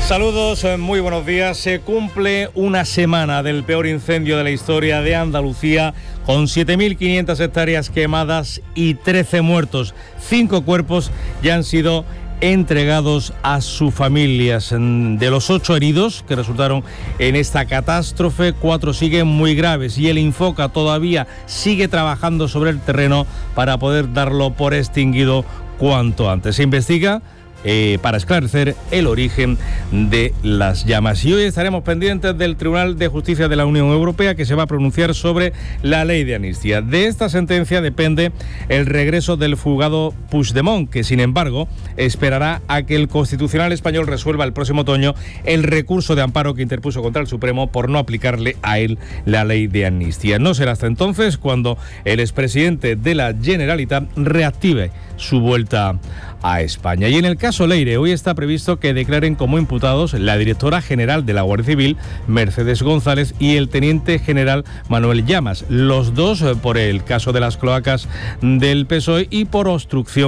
Saludos, muy buenos días. Se cumple una semana del peor incendio de la historia de Andalucía, con 7.500 hectáreas quemadas y 13 muertos. 5 cuerpos ya han sido entregados a sus familias. De los 8 heridos que resultaron en esta catástrofe, 4 siguen muy graves y el Infoca todavía sigue trabajando sobre el terreno para poder darlo por extinguido cuanto antes. Se investiga para esclarecer el origen de las llamas. Y hoy estaremos pendientes del Tribunal de Justicia de la Unión Europea, que se va a pronunciar sobre la ley de amnistía. De esta sentencia depende el regreso del fugado Puigdemont, que sin embargo esperará a que el Constitucional español resuelva el próximo otoño el recurso de amparo que interpuso contra el Supremo por no aplicarle a él la ley de amnistía. No será hasta entonces cuando el expresidente de la Generalitat reactive su vuelta a España. Y en el caso Leire, hoy está previsto que declaren como imputados la directora general de la Guardia Civil, Mercedes González, y el teniente general Manuel Llamas, los dos por el caso de las cloacas del PSOE y por obstrucción